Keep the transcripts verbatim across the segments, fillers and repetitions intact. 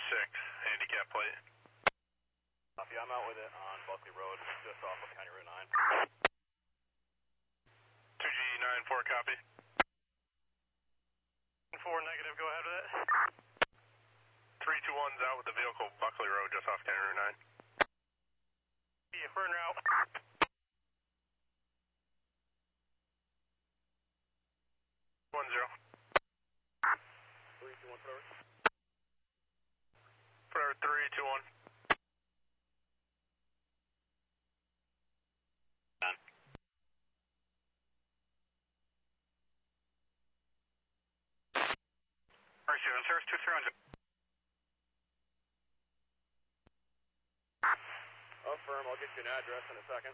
six, handicap plate. Copy, I'm out with it on Buckley Road, just off of County Route nine. two G nine four, copy. four negative, go ahead with it. three two one's out with the vehicle, Buckley Road, just off County Route nine. Yeah, burn route. one zero. three two one, forever. Forever three two one. Done. Receiving service two three one. Affirm, I'll get you an address in a second.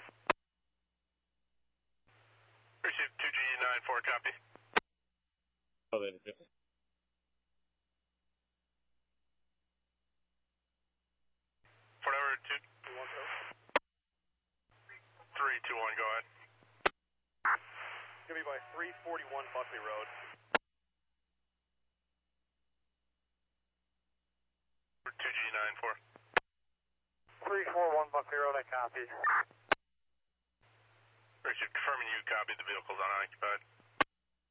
Receive two G nine four, copy. Oh, then. Forever two two one, three two one, go ahead. It's going to be by three forty-one Buckley Road. two G nine four. three forty-one Buckley Road, I copy. Richard, confirming you copied the vehicle's unoccupied.